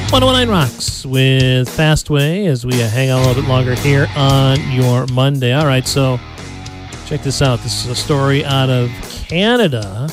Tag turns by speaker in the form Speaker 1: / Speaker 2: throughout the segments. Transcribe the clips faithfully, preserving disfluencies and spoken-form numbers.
Speaker 1: one oh one nine Rocks with Fastway as we hang out a little bit longer here on your Monday. All right, so check this out. This is a story out of Canada.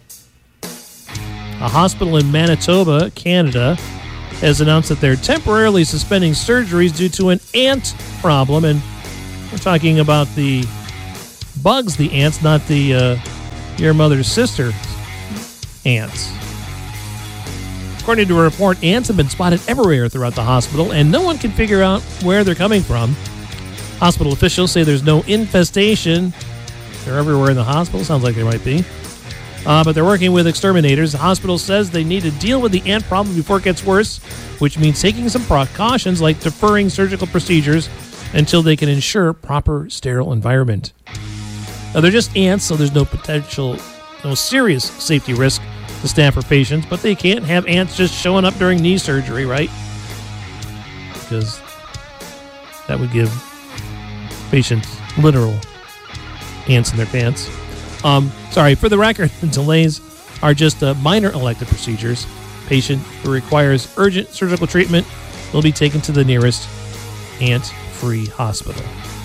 Speaker 1: A hospital in Manitoba, Canada, has announced that they're temporarily suspending surgeries due to an ant problem. And we're talking about the bugs, the ants, not the uh, your mother's sister ants. According to a report, ants have been spotted everywhere throughout the hospital, and no one can figure out where they're coming from. Hospital officials say there's no infestation. They're everywhere in the hospital. Sounds like they might be. Uh, but they're working with exterminators. The hospital says they need to deal with the ant problem before it gets worse, which means taking some precautions like deferring surgical procedures until they can ensure proper sterile environment. Now, they're just ants, so there's no potential, no serious safety risk to staff or patients, but they can't have ants just showing up during knee surgery, right? Because that would give patients literal ants in their pants. Um, sorry, for the record, the delays are just uh, minor elective procedures. Patient who requires urgent surgical treatment will be taken to the nearest ant-free hospital.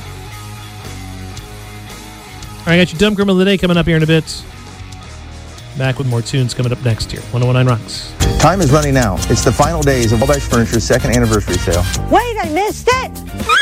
Speaker 1: All right, I got your Dumb Criminal of the Day coming up here in a bit. Back with more tunes coming up next here. one oh one nine Rocks.
Speaker 2: Time is running now. It's the final days of Wabash Furniture's second anniversary sale.
Speaker 3: Wait, I missed it!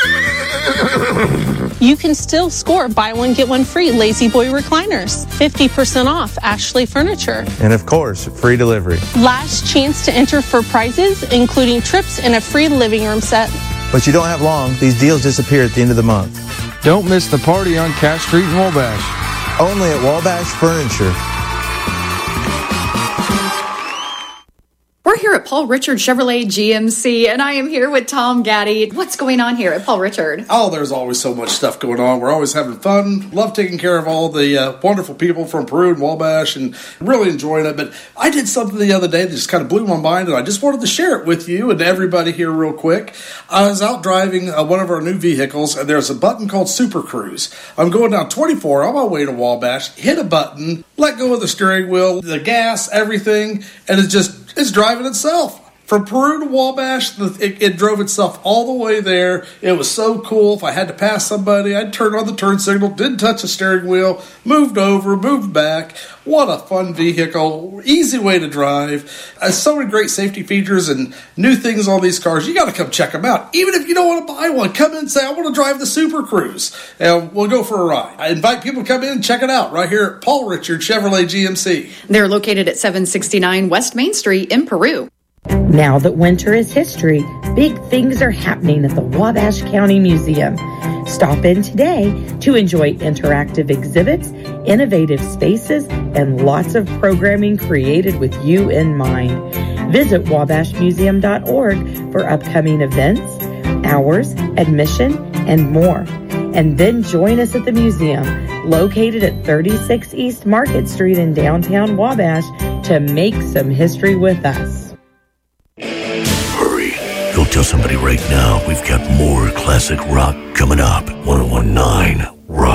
Speaker 4: You can still score buy one, get one free Lazy Boy recliners. fifty percent off Ashley Furniture.
Speaker 2: And of course, free delivery.
Speaker 4: Last chance to enter for prizes, including trips and a free living room set.
Speaker 2: But you don't have long. These deals disappear at the end of the month.
Speaker 5: Don't miss the party on Cash Street in Wabash.
Speaker 2: Only at Wabash Furniture.
Speaker 6: We're here at Paul Richard Chevrolet G M C, and I am here with Tom Gaddy. What's going on here at Paul Richard?
Speaker 7: Oh, there's always so much stuff going on. We're always having fun. Love taking care of all the uh, wonderful people from Peru and Wabash and really enjoying it. But I did something the other day that just kind of blew my mind, and I just wanted to share it with you and everybody here real quick. I was out driving uh, one of our new vehicles, and there's a button called Super Cruise. I'm going down twenty-four on my way to Wabash, hit a button, let go of the steering wheel, the gas, everything, and it's just it's driving itself. From Peru to Wabash, it, it drove itself all the way there. It was so cool. If I had to pass somebody, I'd turn on the turn signal, didn't touch the steering wheel, moved over, moved back. What a fun vehicle. Easy way to drive. Uh, so many great safety features and new things on these cars. You got to come check them out. Even if you don't want to buy one, come in and say, I want to drive the Super Cruise. And we'll go for a ride. I invite people to come in and check it out right here at Paul Richard Chevrolet G M C.
Speaker 6: They're located at seven sixty-nine West Main Street in Peru.
Speaker 8: Now that winter is history, big things are happening at the Wabash County Museum. Stop in today to enjoy interactive exhibits, innovative spaces, and lots of programming created with you in mind. Visit wabash museum dot org for upcoming events, hours, admission, and more. And then join us at the museum, located at thirty-six East Market Street in downtown Wabash, to make some history with us.
Speaker 9: Go tell somebody right now we've got more classic rock coming up. one oh one nine Rock.